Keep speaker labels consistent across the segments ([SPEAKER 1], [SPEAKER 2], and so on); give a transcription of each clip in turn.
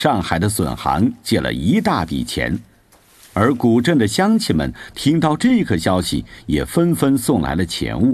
[SPEAKER 1] 上海的笋行借了一大笔钱，而古镇的乡亲们听到这个消息，也纷纷送来了钱物。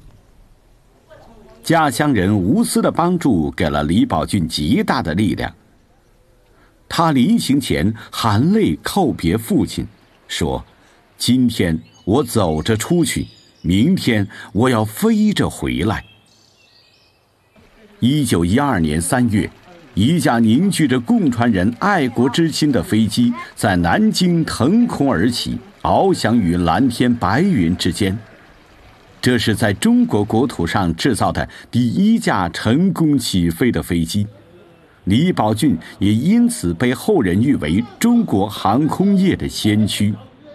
[SPEAKER 1] 家乡人无私的帮助给了李宝俊极大的力量。他临行前含泪告别父亲，说：“今天我走着出去，明天我要飞着回来。”1912年3月，一架凝聚着共传人爱国之心的飞机在南京腾空而起，翱翔于蓝天白云之间。这是在中国国土上制造的第一架成功起飞的飞机，李宝俊也因此被后人誉为中国航空业的先驱。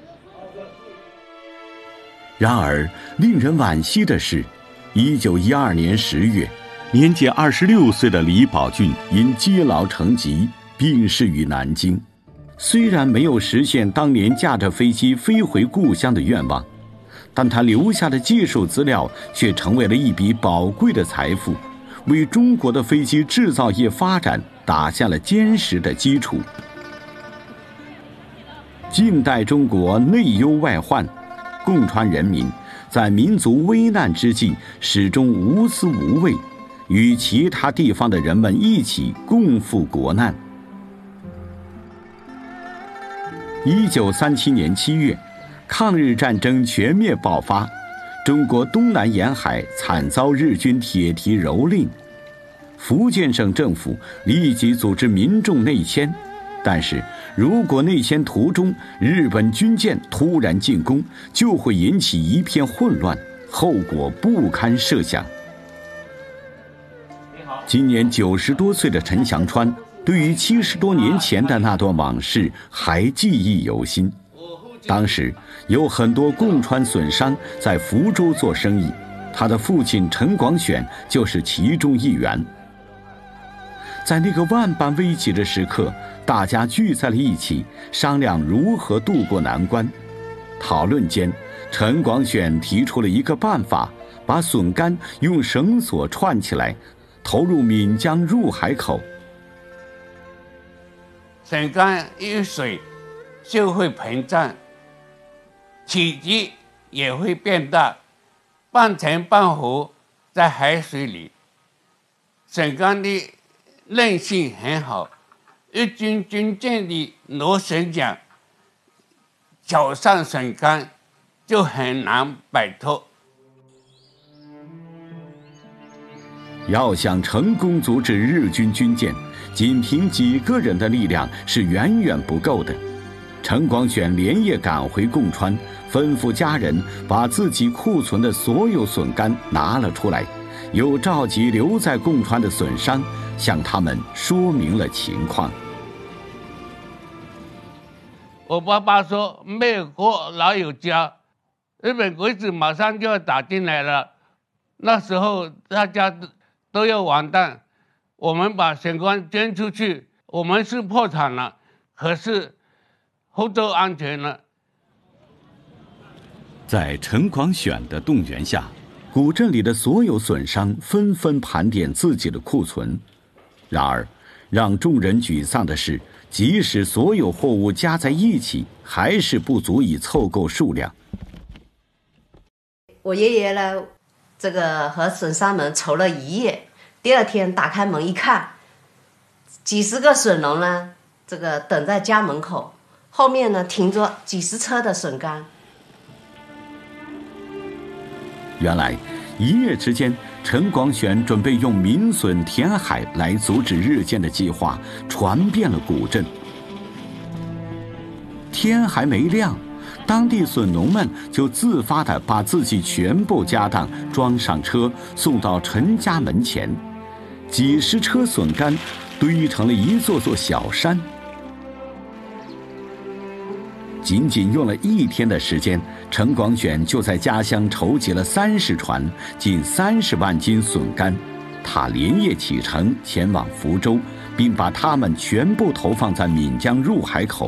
[SPEAKER 1] 然而，令人惋惜的是，1912年10月，年仅26岁的李宝俊因积劳成疾病逝于南京。虽然没有实现当年驾着飞机飞回故乡的愿望，但他留下的技术资料却成为了一笔宝贵的财富，为中国的飞机制造业发展打下了坚实的基础。近代中国内忧外患，共传人民在民族危难之际始终无私无畏，与其他地方的人们一起共赴国难。1937年7月，抗日战争全面爆发，中国东南沿海惨遭日军铁蹄蹂躏。福建省政府立即组织民众内迁，但是如果内迁途中日本军舰突然进攻，就会引起一片混乱，后果不堪设想。今年90多岁的陈祥川，对于70多年前的那段往事还记忆犹新。当时有很多共川笋商在福州做生意，他的父亲陈广选就是其中一员。在那个万般危急的时刻，大家聚在了一起，商量如何渡过难关。讨论间，陈广选提出了一个办法，把笋干用绳索串起来，投入岷江入海口。
[SPEAKER 2] 笋干遇水就会膨胀，体积也会变大，半沉半浮在海水里。笋干的韧性很好，日军军舰的螺旋桨绞上笋干就很难摆脱。
[SPEAKER 1] 要想成功阻止日军军舰，仅凭几个人的力量是远远不够的。陈广选连夜赶回贡川，吩咐家人把自己库存的所有笋干拿了出来，又召集留在贡川的笋商，向他们说明了情况。
[SPEAKER 2] 我爸爸说，美国老有家，日本鬼子马上就要打进来了，那时候大家都要完蛋，我们把笋干捐出去，我们是破产了，可是后州安全了。
[SPEAKER 1] 在陈广选的动员下，古镇里的所有笋商纷纷盘点自己的库存。然而，让众人沮丧的是，即使所有货物加在一起，还是不足以凑够数量。
[SPEAKER 3] 我爷爷呢，这个和笋商们愁了一夜，第二天打开门一看，几十个笋农呢，这个等在家门口，后面呢停着几十车的笋干。
[SPEAKER 1] 原来一夜之间，陈广选准备用民笋填海来阻止日舰的计划传遍了古镇。天还没亮，当地笋农们就自发地把自己全部家当装上车，送到陈家门前。几十车笋干堆成了一座座小山。仅仅用了1天的时间，陈广选就在家乡筹集了30船，近30万斤笋干。他连夜启程前往福州，并把它们全部投放在岷江入海口。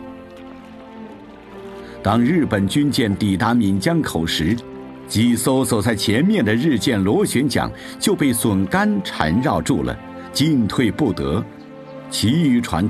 [SPEAKER 1] 当日本军舰抵达岷江口时，几艘走在前面的日舰螺旋桨就被笋干缠绕住了，进退不得。 其余船